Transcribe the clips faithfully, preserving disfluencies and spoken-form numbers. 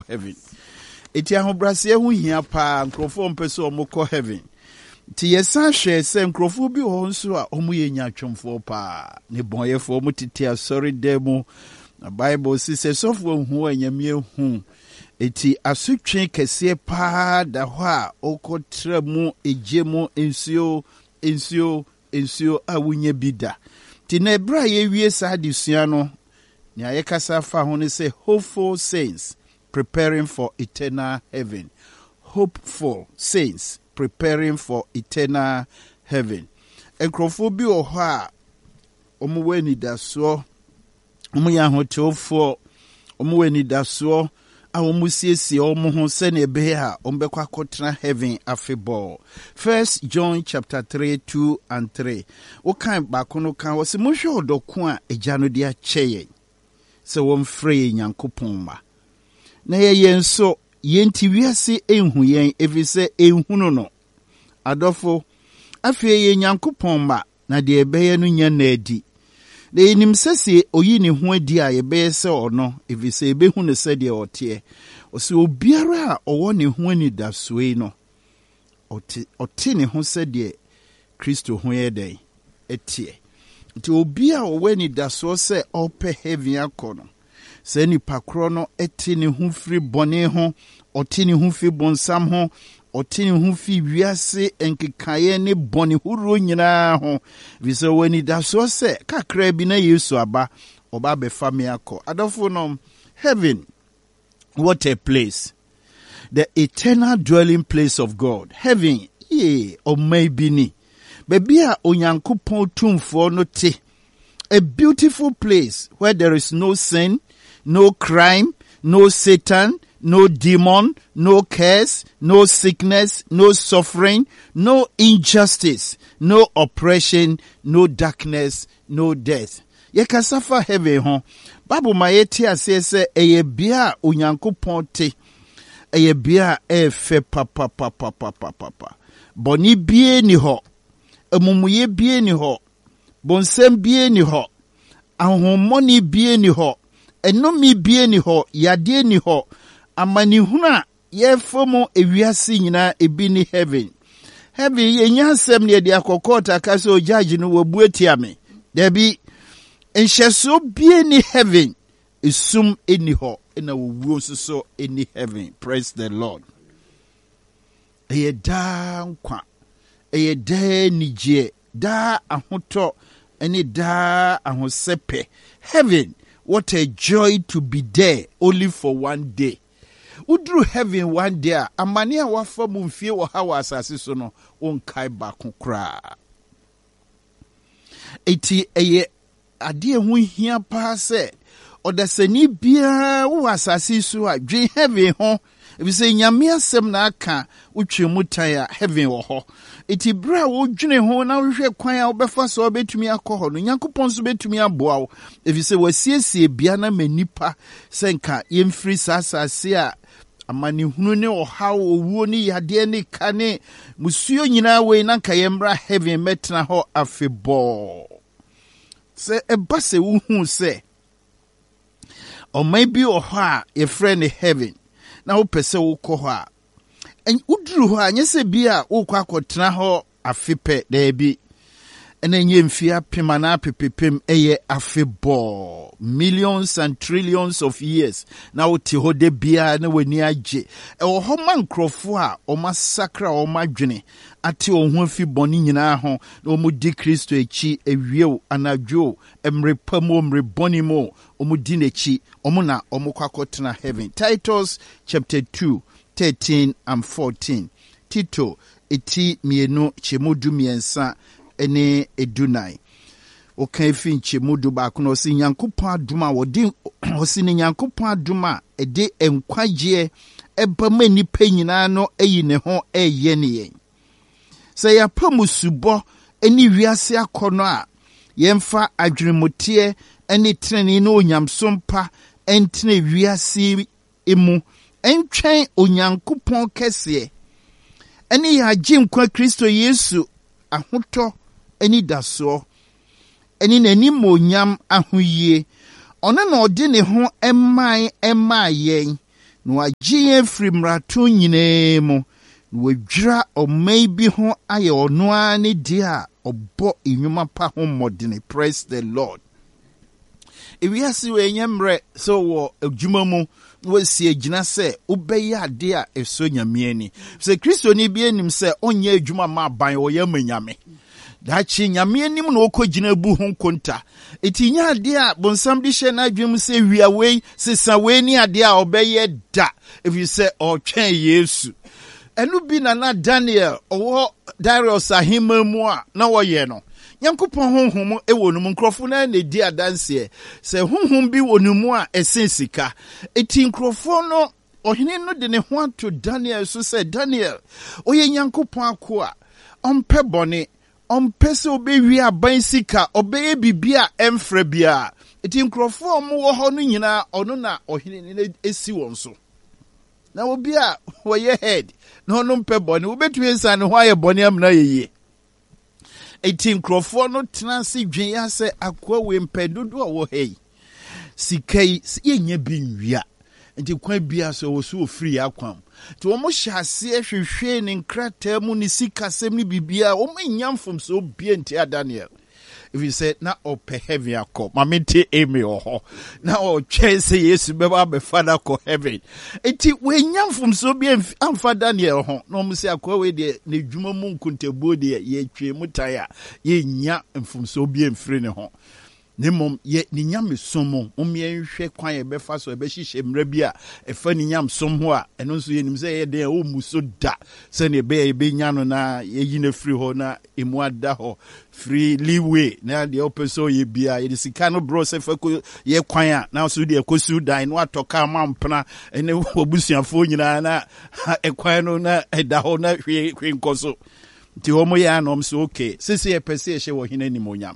heaven. Eti ahobrase hu hia pa nkrofo mpeso omukọ heaven. Ti yesa hwe se nkrofo bi ho nso a omu ye nyatwomfo pa ne bonyefo omu titi asori demu. Na Bible says sofo hu anyame hu. Eti asutwe kese pa da ho a okotra mu ejemu ensuo ensuo ensuo awunye bida. Ti na ebra ye wie sa disua no ni ayekasa fa ho ne say hopeful saints preparing for eternal heaven. Hopeful saints preparing for eternal heaven. Enkrofo bi o ho a omu weni daso omu ya hotofo omu weni daso a omu siesie omu ho se ne be ha ombekwa kotra heaven afebo. First John chapter three two and three. O kan ba kono kan wo se mo hwe odoko a eja no de a cheye se won free Nyankopon ma. Na ye yenso yenti wiase enhu yen efise enhunu no. Adofo afie ye Nyankopon ma na de ebeye no nya na adi. Na enim sese oyi ne ho adi a yebeye se ono efise ebehu ne se de otie. Ose obiara a owo ne ho ani da soe no. Oti oti ne ho se de Kristo ho ye den etie. Nti obi a owo ni da so se ope heaven akono. Se ni pakro no eti ne ho firi bone ho, oti ne ho fi bonsam ho, oti ne ho fi wiase enkekaye ne bone huro nyina ho. Vise wani da so se kakra bi na Yesu aba oba be fami akọ. Adofo no heaven, what a place. The eternal dwelling place of God. Heaven, ye or maybe ni. Baby a onyankopon tumfo no te. A beautiful place where there is no sin, no crime, no Satan, no demon, no curse, no sickness, no suffering, no injustice, no oppression, no darkness, no death. Ye kasafa heaven ho. Babu mayeti asese eye bia onyankopon te. Eye bia e fe papa papa papa papa. Boni bie ni ho. Emumuye bie ni ho. Bonsem bie ni ho. Ahomoni bie ni ho. Enomi bie ni ho. Yade ni ho. Amani huna ye fomo ewiase nyina ebi ni heaven. Heaven ye nyansem ne de akokota kase o judge no wabueti ame. Debi enhyeso bie ni heaven. Isum eni ho ena wuwo so eni heaven. Praise the Lord. Eye da nkwa. Eye da nije. Da ahoto eni da ahosepe. Heaven, what a joy to be there only for one day. Udru heaven one day, amani a wafa mumfie wa hawa asasi so no onkai baako kra. Eti eye ade hu hia pa se odasani bia wo asasi so a dwen heaven ho ebise nyame asem na aka utwe mutan a heaven wo ho. Eti bra wo dwene ho na hwehwe kwan a obefa so obetumi akọ no Nyankopon so betumi aboa wo ebise wasiesie bia na manipa senka yemfiri sasase a amani hunu ne ohaw owuo ni yade ne kane musuo nyina we na nka yemra heaven metna ho afebo se ebase wo hu se o maybe o ha ye friend heaven na wo pese wo kọ ho a en uduru ho anye se bia wo kwa akotena ho afepe da bi ene nye mfia pema na pepepem eye afebo millions and trillions of years na wo te ho de bia na wani age e wo ho man krofo a o masakra o madwene ate o ho afi boni nyina ho na o mu di Kristo echi ewie anadwo emre pamo emre boni mo o mu di nechi o mu na o mu kwakotena heaven. Titus chapter two thirteen and fourteen. Tito eti mienu chemudu miensa ene edunai. Okan fi nchemudu ba kuno osi Nyankopon aduma wodi osi ne Nyankopon aduma ede enkwagye eba mani pa nyina no eyi ne ho eye ne yen. Se ya pamusubo eni wiase akono a yemfa adwenemotie eni treni no onyamsompa entene wiase emu entwen Onyankopon kese eni ya jinkwa Kristo Yesu ahoto eni daso eni nani monyam ahoyie ona na odi ne ho emman emma yen na wagye free mrato nyinaa mu na wadwira ɔman bi ho ayɛ ɔno ara ne deɛ a ɔbɔ enwuma pa ho mmɔdene. Praise the Lord. Ewiase we nyemre so wo adwuma mu wasi agina se wobɛyɛ ade a ɛso nyame ani. Se Kristo ni bi anim se onyɛ adwuma ma ban wo yɛ manyame. Dachi nyame anim na okɔgyina bu ho konta. Eti nya ade a bonsam de hyɛ na adwum se wia wei sesa wei ni ade a ɔbɛyɛ da. If you say ɔtwɛn Yesu. Enu bi na na Daniel ɔwɔ Darius ahema mu a na wɔyɛ no. Nyankopɔn honhom e wɔ no mu nkrɔfo na na di adanse sɛ honhom bi wɔ no mu a ɛsen sika eti nkrɔfo no ɔhene no de ne ho ato Daniel so sɛ Daniel oyɛ Nyankopɔn ako a ɔmpɛ bɔne ɔmpɛ sɛ obɛwi aban sika ɔbɛyɛ bibia ɛmfrɛ bia eti nkrɔfo ɔmo wɔ hɔ no nyinaa ɔno na ɔhene ne esi wɔn so na obi a wɔyɛ head na ɔno mpɛ bɔne wobɛtumi nsa ne ho ayɛ bɔne amna yeye. Eti nkrɔfoɔ no tena se dwen ya sɛ akoa we mpɛ dodo a wɔ hei sika yi yɛnya bi nwia nti kwan bia so wɔ so ofiri akwam nti wɔn hyɛ aseɛ hwehwɛ ne nkrataa mu ne sika sɛm ne bibia wɔn nya mfomso bia nti a Daniel. If you say na ope heaven akọ mamete eme oho na o chese Yesu beba be father ko heaven eti we nyamfum so bi amfa Daniel ho na o se akọ we de na dwuma mu nkontabuo de ye twe mutaya ye nya mfum so bi emfiri ne ho ne mom ye ni nyame somo om ye hwe kwan ye befa so be hihye mra bi a efa ni nyam som ho a eno nso ye nim se ye de o muso da se ne be ye be nya no na ye yi na firi ho na emu ada ho free leeway na de opeso ye bia ye sika no bro se fa ko ye kwan a na so de ekosu dan no atoka mampna ene obusuafo nyina na ekwan no na eda ho na hwe hwe nkoso ti homo ya no mso okay sisi ye pese ye hye wo hina ni monyam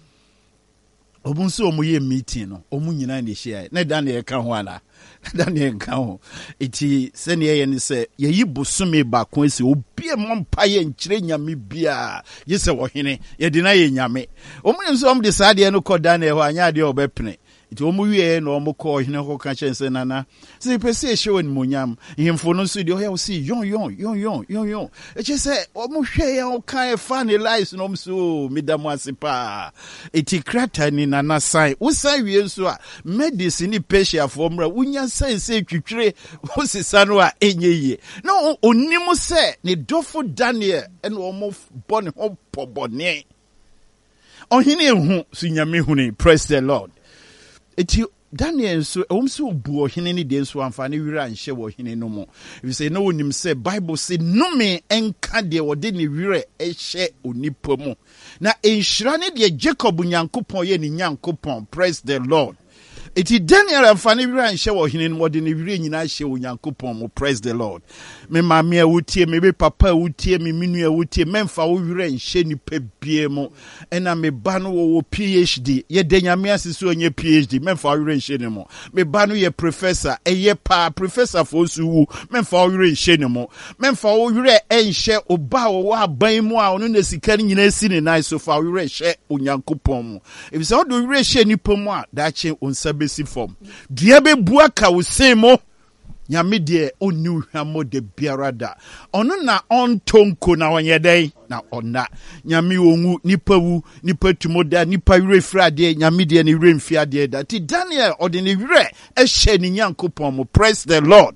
obunso omu ye meeting no omu nyina na hye na Daniel ka ho ana Daniel ka ho eti se ne ye ne se ye yi bosome ba ko ese obi e mompa ye nkyire nyame bia ye se wo hene ye de na ye nyame omu ne so om de saade no ko Daniel ho anya de obepene eti omu wie na omu ko hene ho ka chense nana se pese hye woni monyam hemfo no so de o ya si yon yon yon yon yon yon e che se omu hwe ya o kan e fa ne lies no mso midamu asipa eti krata ni nana sai usa wie nso a medicine patient for mra unya sai sai twitwire osisa no a enye na onimu se ne dofo Daniel ene omu bone ho pobone ohine hu so nyame huni. Praise the Lord. Eti Daniel so ewum so bu ohine ni de so amfa ne wira nhye wo ohine no mo. If you say no onim say Bible say no me enka de wode ne wira ehye onipa mu. Na enhyira ne de Jacob Nyankopon ye ne Nyankopon. Praise the Lord. Eti Daniel amfa ne wira nhye wo ohine no wode ne wira nyina hye wo Nyankopon mo. Praise the Lord. Me maame a wutie me be papa a wutie me minu a wutie memfa wo wira nhye ni pebie mo. Ena me ba no wo P H D ye de nyame asiso onye P H D memfa wo wira nhye ne mo. Me ba no ye professor eye pa professor fo su wu memfa wo wira nhye ne mo. Memfa wo wira enhye oba wo wa ban mu a ono na sika ni nyina si ne nai so fa wo wira nhye Onyankopon mo. If so do wira nhye ni pomu a da che onsa besi form dua be bua ka wo sen mo nyame de oni hwamo de biarada ono na ontonko na wonyedai na ona nyame onwu nipa wu nipa tumoda nipa wire frade nyame de ne wire mfiade da ti Daniel ode ne wire ehye ni Nyankopon mo. Praise the Lord.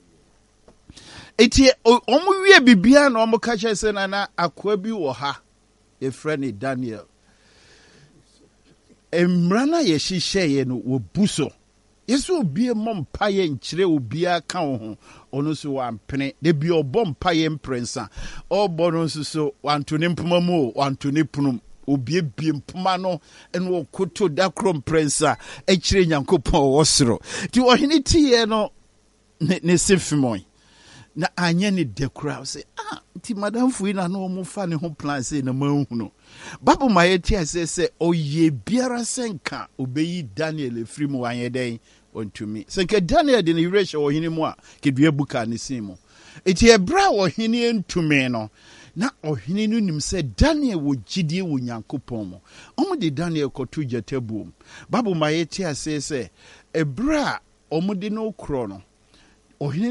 Eti omu wie bibia na omu ka chese na na akwa bi wo ha e frani Daniel emrana ye hihye ye no wo buso yesu obi mompa ye nkyire obi aka ho ono so wampene de bi obompa ye mprensa obo no so wantone mpoma mu wantone punum obi bie mpoma no eno koto da krom prensa e kyire Nyankopon wo soro ti ohene tie no ne, ne sefimoi na anya ne dekura say ah ti madam fu na no mo fa ne ho plan say na manhunu Bible ma yeti ase se oye biara senka obeyi Daniel efiri mu anyeden ontumi senka Daniel de ne reshe ohini mu a kedua buka ne simu eti ebra ohini entumi no na ohini no nim se Daniel wo gidie wo Nyankopon mo omo de Daniel kotu jatabuom Bible ma yeti ase se ebra omo de no kro no ɔhene